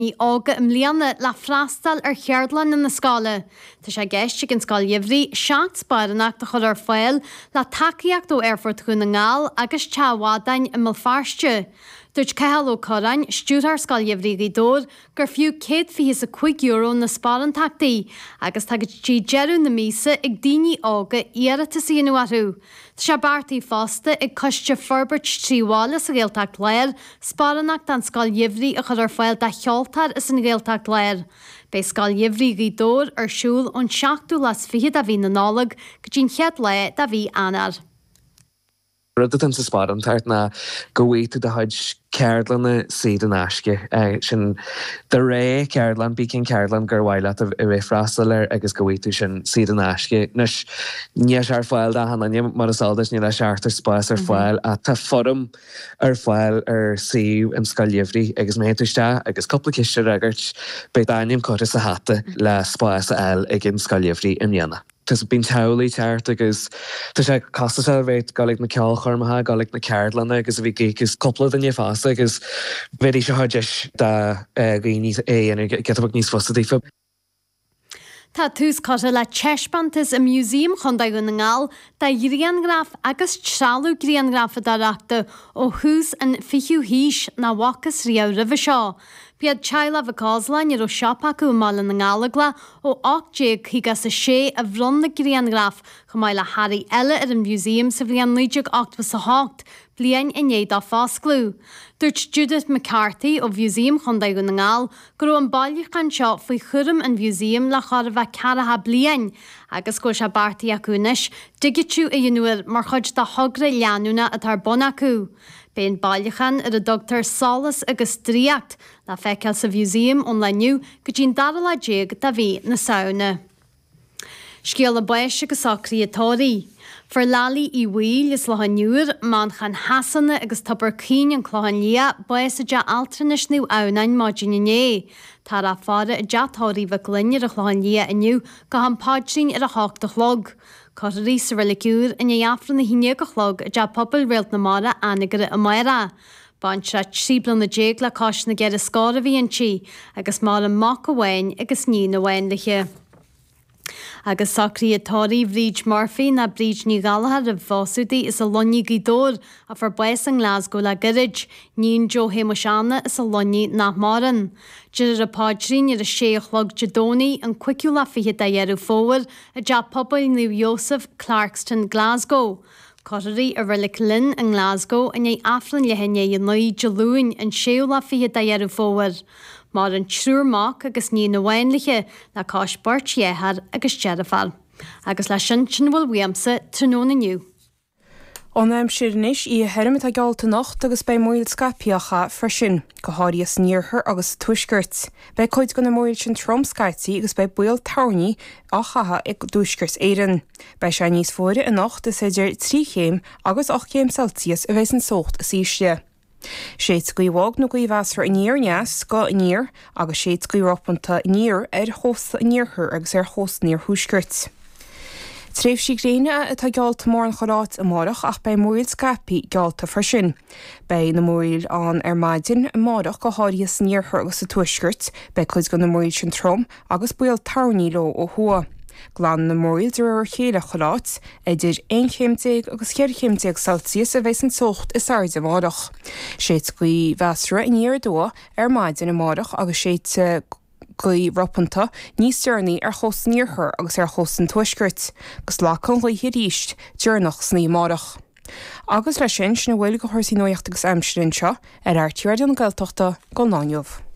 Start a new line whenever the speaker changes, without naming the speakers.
Ní ága mlíana le freastal cheardlan na scála. Tá sé gceiste gin scáil Iomhrí seacht spáireanach de chur ar fáil le takeíocht ó Airfort chun na ngáil agus tehádain i Millfáiste. Dúirt Cathal Ó Corrainn, stúrthar scáil Iomhrí go dór, gur fiú €125 na spáran tactaí, agus tá tí jeú na mísa ag daoine ága iarata sa inúarú. Tá sé beartaí fásta ag coiste Forbert tríhála sa Gaeltacht Léir, spáranach den scáil Iomhrí a chur ar fáil de cheoltar is an Gaeltacht Léir. Bei scáil Iomhrí go dór ar siúl ón 7 las 20 a bhí na nálag go dtín chead le a bhí anar.
Rudan sa spáran tart na go bhhaú de haid ceardlanna siad an aisce. Sin de ré ceardlan bí cin ceardlan gur bhhaile a bheith freastal agus go bhhaú sin siad an aisce. Nus níos ar fáil a hanna mar asáildas ní le seartar spáis ar fáil a tá forum ar fáil ar siú an scáil Iomhrí agus méhéiste agus coppla ciiste agart be daim cóta sa hata le spáis a eil ag an scáil Iomhrí in dhéana. Tás bín teolaí teart agus tá sé casta bhéit galig na ceol chormatha, galig na ceardlanna agus a bhí géchas coppla daine fásta agus bhéidir se háideis de gaoní é getabh níos fostatífa.
Tá tús cosir le Chespantas a museum chun da na ngáil da Griangraf agus trealú Griangrafa darachta ó hús an fichiú híis na wachas riá rih seo. Biad Chaila Vacáslain ar ó siop acu mála na ngálagla ó 8 higas a sé a bhrun na Griangraf chumáil le Harry eile ar an museum sa bhíon 8 blian inéad á fásclú. Dúirt Judith McCarthy ó Museum chundaigh na ngáil gur an bailíochan seo faoi churum an museum le chur bheith caratha blian agus go se bartaí acunis digitú a dionúir mar chuid de thugra leanúna a tar bon acu. Béin bailíochan ar a Dr. Solas agus Dríacht le feiceil sa museum ón leniu go dtín dara le déag da bhí na saona. Scéal a buis agus sacríatóirí. For lali I bhil is le nuúr man chan hasanna agus tapar cín an chlóhan lia buis a de altranis nú annain má dine. Tar a fáda a deatóirí bheith glunne a chlóhan lia aniu go han pádrin ar a hácht a chlog. Coirí sa relicúr in éafran na híine go chlog a de pobl réalt na mara anigre a maira. Ban se síblan na déag le cos na gead a scáir a bhíon si agus mar an mac a bhain agus ní na bhainliche. Agus sacríatóirí Bríd Murphy na Bríd ní Galahad a bhásúdaí is a lonní gidór a for buis an Glasgow le girid, níon Joe Hémoseanna is a lonní nach maran. Didir a pádrin ar a séochlog Jadóní an cuiciú le fihe da dhearú fóir a de pobl New Joseph Clarkston Glasgow. Coirí a rilik linn an Glasgow in é afran lehinné an nuí Jalúin an séú le fihe da dhearú fóir. Mar an trúrmach agus ní na bhainliche le cáis barthéhar agus jeadafal. Agus le sin bhfuil wiamsa tróna nniu.
Onheim siirnis I hermit a gealta nacht agus bei móil scapiacha freisin, go háirí sníorthar agus tuisgurt. Bei coid go na móil sin tromscaití agus bei buil tauní a chatha ag dúisgurt éireann. Bei sé níos fóire a nacht is idir 3 chéim agus 8 chéim Celsius a bheits an sócht a síiste. Séad go bhág nó go bhheasar níor neas go níor agus séad go roppanta níor hósta níorthir agus hósta níor thuisgurt. Tréimh sí gréine atá gealta mór an chorát amárach ach bei móil scapi gealta freisin. Bei na móil an maidin amárach go háirí níorthir agus a tuisgurt bei chuid go na móil sin trom agus buil tauní lo ó thua. Glan na móil ar chéile chorát idir 1 chéimteag agus 4 chéimteag Celsius a bheits an socht is airde amárach. Séad go bheasra níor dó maidin amárach agus séad go roppanta níos dearnaí chós níorthir agus chós an tuisgurt, gus lechon chuí ríist dearnach sní amárach. Agus lei sin bhfuil go thuirsí nuocht agus amsrin seo ar airtíir an Gaeltachta go náinmh.